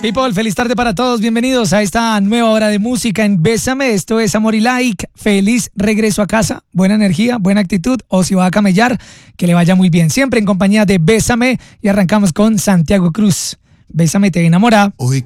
People, feliz tarde para todos. Bienvenidos a esta nueva hora de música en Bésame. Esto es Amor y Like. Feliz regreso a casa. Buena energía, buena actitud. O si va a camellar, que le vaya muy bien. Siempre en compañía de Bésame. Y arrancamos con Santiago Cruz. Bésame, te enamora. Hoy